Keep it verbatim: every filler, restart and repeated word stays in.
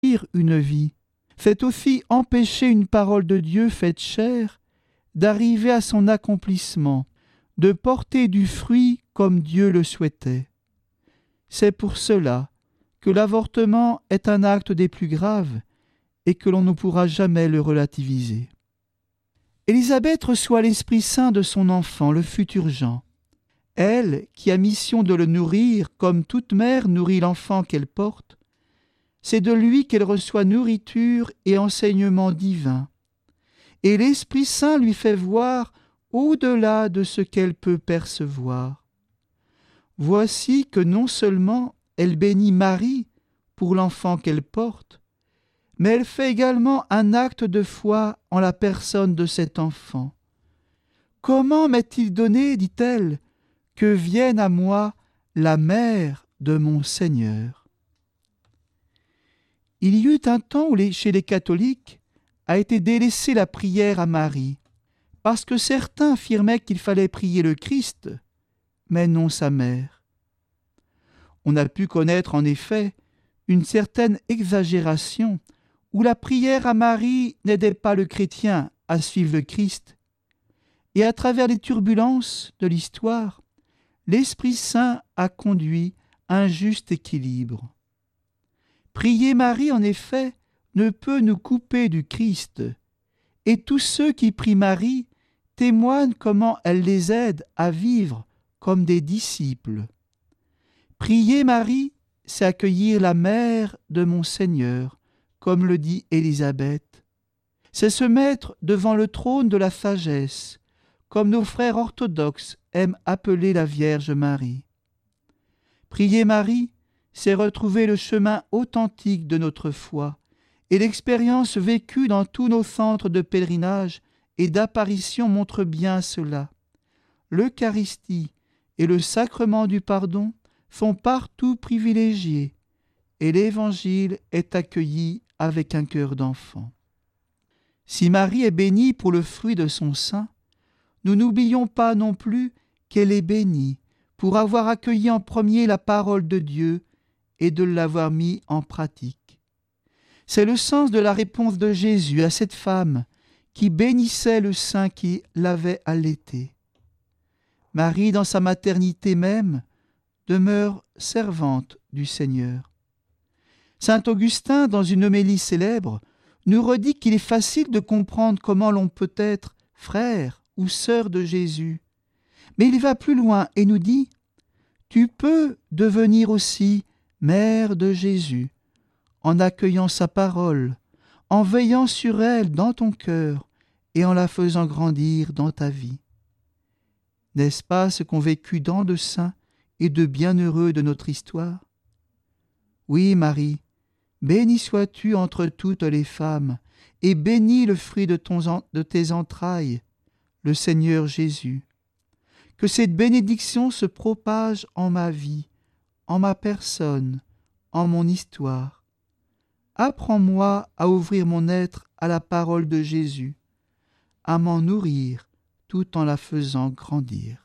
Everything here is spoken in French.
une vie, c'est aussi empêcher une parole de Dieu faite chair d'arriver à son accomplissement, de porter du fruit comme Dieu le souhaitait. C'est pour cela que l'avortement est un acte des plus graves et que l'on ne pourra jamais le relativiser. Élisabeth reçoit l'Esprit Saint de son enfant, le futur Jean. Elle, qui a mission de le nourrir comme toute mère nourrit l'enfant qu'elle porte, c'est de lui qu'elle reçoit nourriture et enseignement divin. Et l'Esprit Saint lui fait voir au-delà de ce qu'elle peut percevoir. Voici que non seulement elle bénit Marie pour l'enfant qu'elle porte, mais elle fait également un acte de foi en la personne de cet enfant. « Comment m'est-il donné, dit-elle, que vienne à moi la mère de mon Seigneur ?» Il y eut un temps où, les, chez les catholiques, a été délaissée la prière à Marie, parce que certains affirmaient qu'il fallait prier le Christ, mais non sa mère. On a pu connaître en effet une certaine exagération où la prière à Marie n'aidait pas le chrétien à suivre le Christ. Et à travers les turbulences de l'histoire, l'Esprit Saint a conduit un juste équilibre. Prier Marie, en effet, ne peut nous couper du Christ, et tous ceux qui prient Marie témoignent comment elle les aide à vivre comme des disciples. Prier Marie, c'est accueillir la mère de mon Seigneur, comme le dit Élisabeth. C'est se mettre devant le trône de la sagesse, comme nos frères orthodoxes aiment appeler la Vierge Marie. Prier Marie, c'est retrouver le chemin authentique de notre foi et l'expérience vécue dans tous nos centres de pèlerinage et d'apparition montre bien cela. L'Eucharistie et le sacrement du pardon sont partout privilégiés et l'Évangile est accueilli avec un cœur d'enfant. Si Marie est bénie pour le fruit de son sein, nous n'oublions pas non plus qu'elle est bénie pour avoir accueilli en premier la parole de Dieu et de l'avoir mis en pratique. C'est le sens de la réponse de Jésus à cette femme qui bénissait le sein qui l'avait allaitée. Marie, dans sa maternité même, demeure servante du Seigneur. Saint Augustin, dans une homélie célèbre, nous redit qu'il est facile de comprendre comment l'on peut être frère ou sœur de Jésus. Mais il va plus loin et nous dit « Tu peux devenir aussi mère de Jésus, en accueillant sa parole, en veillant sur elle dans ton cœur et en la faisant grandir dans ta vie. » N'est-ce pas ce qu'ont vécu tant de saints et de bienheureux de notre histoire ? Oui, Marie, bénie sois-tu entre toutes les femmes, et bénis le fruit de, ton, de tes entrailles, le Seigneur Jésus. Que cette bénédiction se propage en ma vie, en ma personne, en mon histoire. Apprends-moi à ouvrir mon être à la parole de Jésus, à m'en nourrir tout en la faisant grandir.